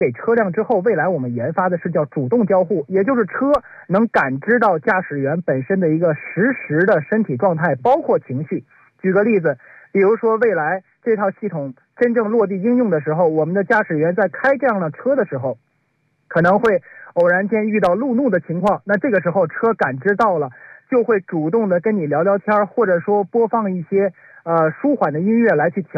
给车辆之后，未来我们研发的是叫主动交互，也就是车能感知到驾驶员本身的一个实时的身体状态，包括情绪。举个例子，比如说未来这套系统真正落地应用的时候，我们的驾驶员在开这样的车的时候，可能会偶然间遇到路怒的情况，那这个时候车感知到了，就会主动的跟你聊聊天，或者说播放一些舒缓的音乐来去调